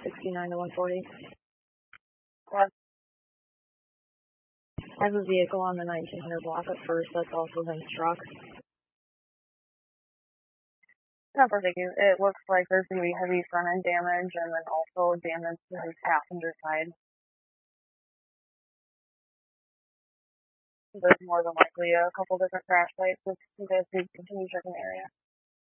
69 to 140. I have a vehicle on the 1900 block at first that's also been struck. No, perfect. It looks like there's going to be heavy front end damage and then also damage to his passenger side. There's more than likely a couple different crash sites if you guys need to continue checking the area.